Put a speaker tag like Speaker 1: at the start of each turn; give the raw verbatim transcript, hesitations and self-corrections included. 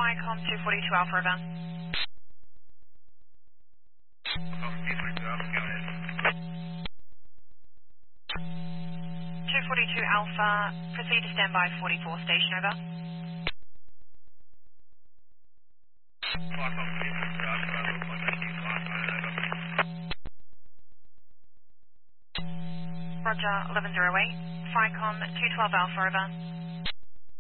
Speaker 1: Ficom two forty-two Alpha, over. two forty-two Alpha, proceed to standby forty-four station, over. Roger, eleven oh eight. Ficom two twelve Alpha, over.